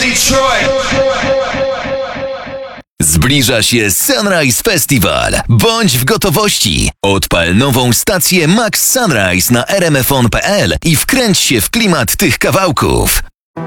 Detroit. Zbliża się Sunrise Festival. Bądź w gotowości. Odpal nową stację Max Sunrise na rmfon.pl i wkręć się w klimat tych kawałków.